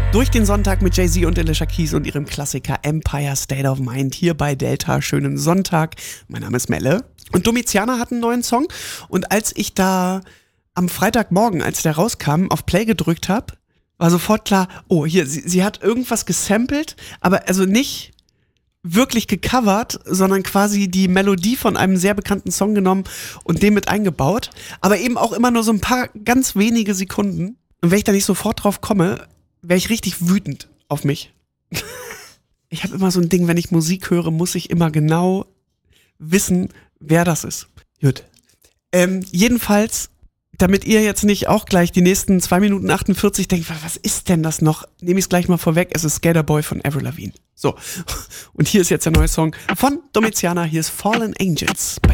Durch den Sonntag mit Jay-Z und Alicia Keys und ihrem Klassiker Empire State of Mind hier bei Delta. Schönen Sonntag. Mein Name ist Melle. Und Domiziana hat einen neuen Song. Und als ich da am Freitagmorgen, als der rauskam, auf Play gedrückt habe, war sofort klar, oh, hier, sie hat irgendwas gesampelt, aber also nicht wirklich gecovert, sondern quasi die Melodie von einem sehr bekannten Song genommen und den mit eingebaut. Aber eben auch immer nur so ein paar ganz wenige Sekunden. Und wenn ich da nicht sofort drauf komme, wäre ich richtig wütend auf mich. Ich habe immer so ein Ding, wenn ich Musik höre, muss ich immer genau wissen, wer das ist. Gut. Jedenfalls, damit ihr jetzt nicht auch gleich die nächsten 2 Minuten 48 denkt, was ist denn das noch? Nehme ich es gleich mal vorweg, es ist Skater Boy von Avril Lavigne. So, und hier ist jetzt der neue Song von Domiziana, hier ist Fallen Angels.